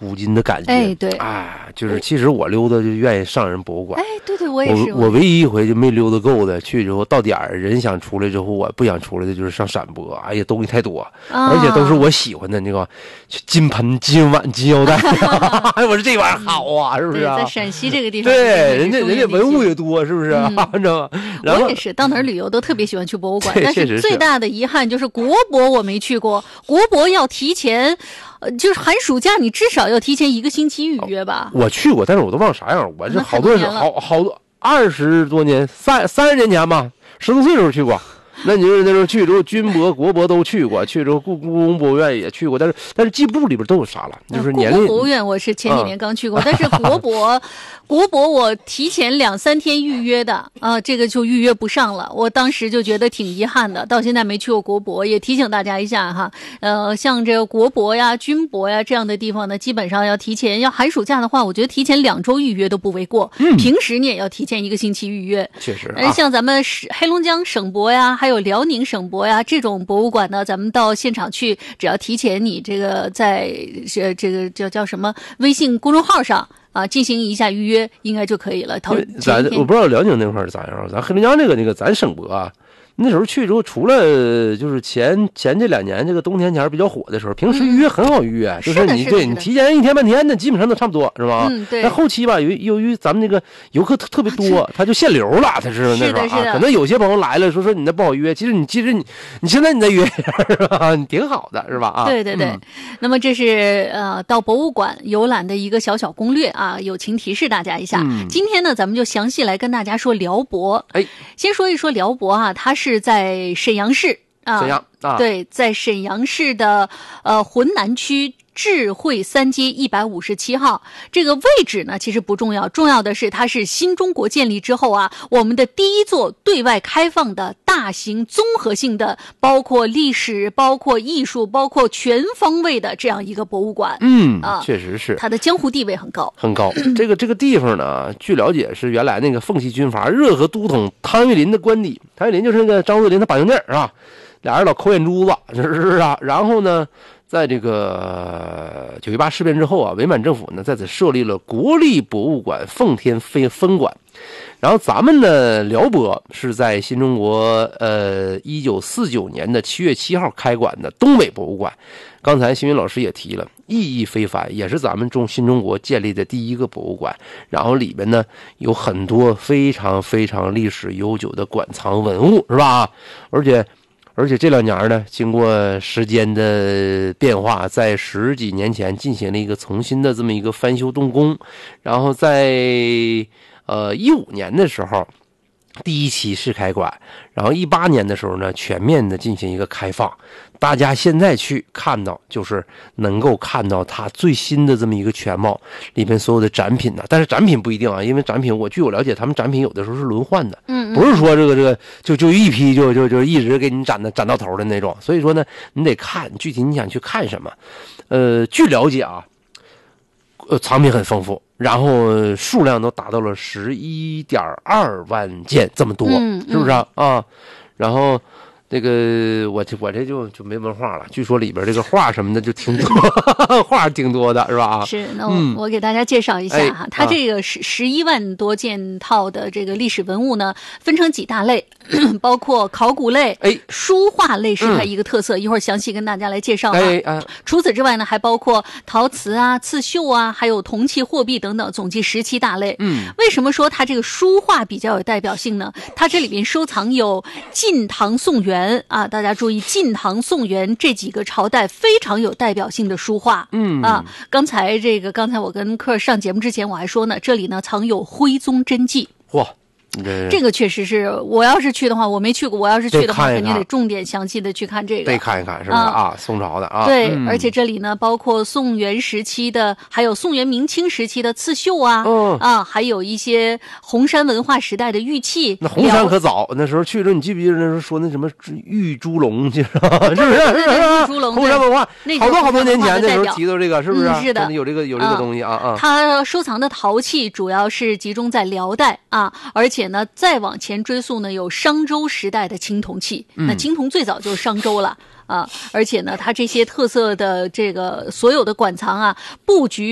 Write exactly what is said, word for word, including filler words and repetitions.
古今的感觉。 哎，对， 哎，就是其实我溜达就愿意上人博物馆。 哎，对对，我也是。 我我唯一一回就没溜达够的，去之后到点儿人想出来之后，我不想出来的就是上陕博。哎呀，东西太多， 啊、 而且都是我喜欢的那个金盆、金碗、金腰带。哎，我说这玩意儿好啊，是不是啊？ 在陕西这个地方， 对，人家人家文物也多，是不是啊？你知道吗？然后我也是，到哪儿旅游都特别喜欢去博物馆，但是最大的遗憾就是国博我没去过，国博要提前。呃，就是寒暑假，你至少要提前一个星期预约吧。 我去过，但是我都忘啥样。我这好多好好多二十多年，三三十年前吧，十多岁的时候去过。那你就是那时候去之后，军博、国博都去过，去之后故故宫博物院也去过，但是但是记不住里边都有啥了，就是年龄。 故宫博物院我是前几年刚去过，啊、但是国博，国博我提前两三天预约的啊，这个就预约不上了，我当时就觉得挺遗憾的，到现在没去过国博，也提醒大家一下哈，呃，像这个国博呀、军博呀这样的地方呢，基本上要提前，要寒暑假的话，我觉得提前两周预约都不为过，嗯，平时你也要提前一个星期预约， 确实、啊。 而像咱们黑龙江省博呀，还有辽宁省博呀这种博物馆呢，咱们到现场去，只要提前你这个在这这个叫叫什么微信公众号上啊进行一下预约，应该就可以了。头咱我不知道辽宁那块儿咋样，咱黑龙江这个那个咱省博啊。那时候去之后，除了就是前前这两年这个冬天前比较火的时候，平时预约很好预约，嗯、就是你对你提前一天半天的，基本上都差不多，是吧？ 嗯，对。 但后期吧，由由于咱们这个游客特别多，他就限流了，他是那时候啊，可能有些朋友来了，说说你那不好约，其实你其实你你现在你再约是吧？你挺好的，是吧？啊， 对对对。嗯、那么这是呃到博物馆游览的一个小小攻略啊，友情提示大家一下。嗯、今天呢，咱们就详细来跟大家说辽博。哎，先说一说辽博啊，它是。是在沈阳市啊， 沈阳啊， 对，在沈阳市的呃浑南区智慧三街一百五十七号。这个位置呢，其实不重要，重要的是它是新中国建立之后啊，我们的第一座对外开放的大型综合性的，包括历史、包括艺术、包括全方位的这样一个博物馆。 嗯啊，确实是， 它的江湖地位很高， 很高。这个这个地方呢，据了解是原来那个奉系军阀热河都统汤玉麟的官邸。汤玉麟就是那个张作霖他把兄弟是吧？俩人老抠眼珠子，是不是啊？然后呢，在这个九一八事变之后啊，伪满政府呢在此设立了国立博物馆奉天分分馆。然后咱们呢，辽博是在新中国呃一九四九年的七月七号开馆的东北博物馆。刚才新云老师也提了，意义非凡，也是咱们中新中国建立的第一个博物馆。然后里面呢有很多非常非常历史悠久的馆藏文物，是吧？而且而且这两年呢，经过时间的变化，在十几年前进行了一个重新的这么一个翻修动工，然后在呃一五年的时候。第一期试开馆，然后一八年的时候呢，全面的进行一个开放。大家现在去看到，就是能够看到它最新的这么一个全貌，里面所有的展品呢、啊。但是展品不一定啊，因为展品我据我了解，他们展品有的时候是轮换的，嗯，不是说这个这个就就一批就就就一直给你展的展到头的那种。所以说呢，你得看具体你想去看什么。呃，据了解啊。呃，藏品很丰富，然后数量都达到了十一点二万件，这么多， 嗯嗯、 是不是啊？啊，然后这个我这我这就就没文化了，据说里边这个画什么的就挺多，画挺多的，是吧？ 是，那我、嗯、我给大家介绍一下哈，哎、它这个十十一万多件套的这个历史文物呢，分成几大类，包括考古类、哎，书画类是它一个特色，嗯、一会儿详细跟大家来介绍啊。哎哎、除此之外呢，还包括陶瓷啊、刺绣啊，还有铜器、货币等等，总计十七大类。嗯，为什么说它这个书画比较有代表性呢？它这里边收藏有晋唐宋元。啊，大家注意，晋唐宋元这几个朝代非常有代表性的书画。嗯啊，刚才这个，刚才我跟客上节目之前我还说呢，这里呢藏有徽宗真迹。 哇！ 这个确实是，我要是去的话，我没去过。我要是去的话，肯定得重点详细的去看这个， 得看一看，是不是啊？啊宋朝的啊， 对、嗯，而且这里呢，包括宋元时期的，还有宋元明清时期的刺绣啊，嗯、啊，还有一些红山文化时代的玉器。 那红山可早，那时候去的时候，你记不记得那时候说那什么玉猪龙，是不是？是不是？ 玉猪龙， 红山文化，好多好多年前那时候提到这个，是不是？ 嗯、是的， 有这个有这个东西啊啊。 他收藏的陶器主要是集中在辽代啊，而且呢，再往前追溯呢，有商周时代的青铜器，嗯、那青铜最早就是商周了啊，而且呢，它这些特色的这个所有的馆藏啊，布局